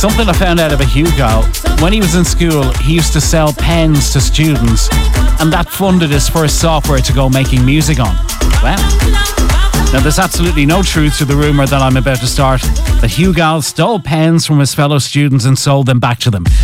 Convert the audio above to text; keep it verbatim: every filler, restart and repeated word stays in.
Something I found out about Hugo. When he was in school, he used to sell pens to students, and that funded his first software to go making music on. Well, now there's absolutely no truth to the rumour that I'm about to start, that Hugo stole pens from his fellow students and sold them back to them.